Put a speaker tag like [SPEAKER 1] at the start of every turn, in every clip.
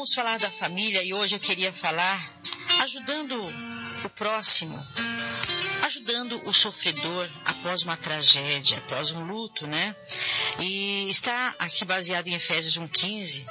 [SPEAKER 1] Vamos falar da família e hoje eu queria falar ajudando o próximo, ajudando o sofredor após uma tragédia, após um luto, né? E está aqui baseado em Efésios 1,15.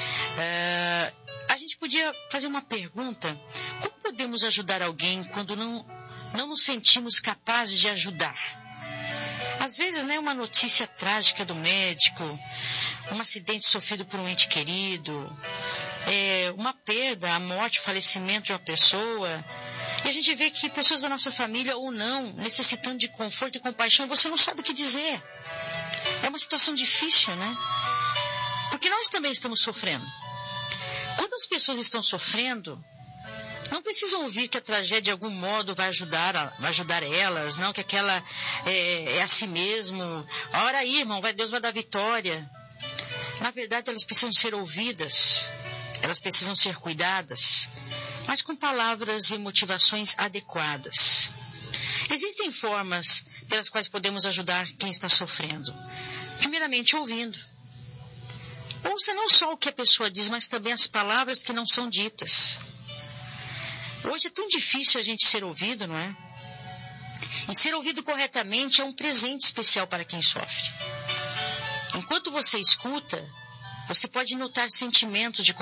[SPEAKER 1] A gente podia fazer uma pergunta: como podemos ajudar alguém quando não nos sentimos capazes de ajudar? Às vezes, né, uma notícia trágica do médico, um acidente sofrido por um ente querido, uma perda, a morte, o falecimento de uma pessoa, e a gente vê que pessoas da nossa família ou não, necessitando de conforto e compaixão, você não sabe o que dizer. É uma situação difícil, né? Porque nós também estamos sofrendo. Quando as pessoas estão sofrendo, não precisam ouvir que a tragédia de algum modo vai ajudar elas, não, que aquela é assim mesmo. Ora aí, irmão, Deus vai dar vitória. Na verdade, elas precisam ser ouvidas, elas precisam ser cuidadas, mas com palavras e motivações adequadas. Existem formas pelas quais podemos ajudar quem está sofrendo. Primeiramente, ouvindo. Ouça não só o que a pessoa diz, mas também as palavras que não são ditas. Hoje é tão difícil a gente ser ouvido, não é? E ser ouvido corretamente é um presente especial para quem sofre. Enquanto você escuta, você pode notar sentimentos de